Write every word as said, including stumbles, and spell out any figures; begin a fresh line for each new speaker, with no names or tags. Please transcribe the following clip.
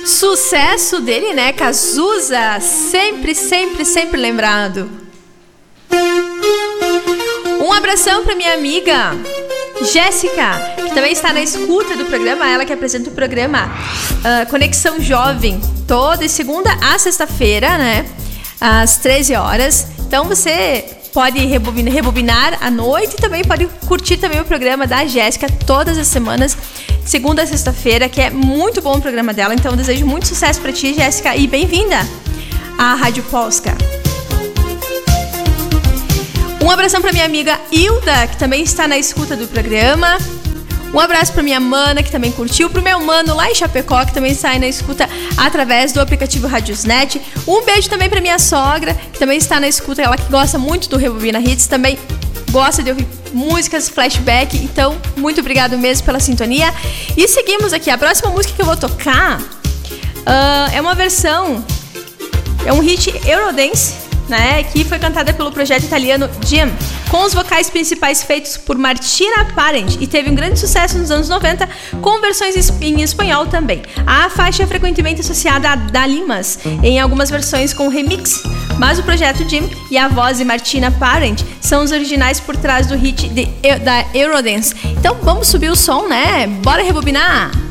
Sucesso dele, né? Cazuza, sempre, sempre, sempre lembrado. Um abração pra minha amiga Jéssica, que também está na escuta do programa, ela que apresenta o programa uh, Conexão Jovem, toda de segunda a sexta-feira, né? Às treze horas. Então você pode rebobinar, rebobinar à noite e também pode curtir também o programa da Jéssica todas as semanas, segunda a sexta-feira, que é muito bom o programa dela. Então eu desejo muito sucesso para ti, Jéssica, e bem-vinda à Rádio Polska. Um abração para minha amiga Hilda, que também está na escuta do programa. Um abraço para minha mana, que também curtiu. Para o meu mano lá em Chapecó, que também está aí na escuta através do aplicativo Radiosnet. Um beijo também para minha sogra, que também está na escuta. Ela que gosta muito do Rebobina Hits, também gosta de ouvir músicas, flashback. Então, muito obrigado mesmo pela sintonia. E seguimos aqui. A próxima música que eu vou tocar uh, é uma versão, é um hit Eurodance, né, que foi cantada pelo projeto italiano Jim, com os vocais principais feitos por Martina Parent, e teve um grande sucesso nos anos noventa, com versões em espanhol também. A faixa é frequentemente associada a Dalimas, em algumas versões com remix, mas o projeto Jim e a voz de Martina Parent são os originais por trás do hit de, da Eurodance. Então vamos subir o som, né? Bora rebobinar!